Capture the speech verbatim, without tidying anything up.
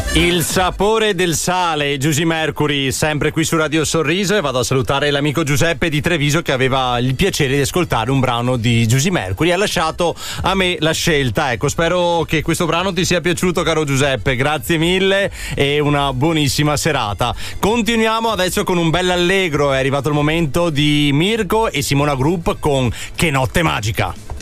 Il sapore del sale, Giusy Mercury, sempre qui su Radio Sorriso, e vado a salutare l'amico Giuseppe di Treviso che aveva il piacere di ascoltare un brano di Giusy Mercury. Ha lasciato a me la scelta, ecco, spero che questo brano ti sia piaciuto, caro Giuseppe, grazie mille e una buonissima serata. Continuiamo adesso con un bel allegro, è arrivato il momento di Mirko e Simona Group con Che notte magica.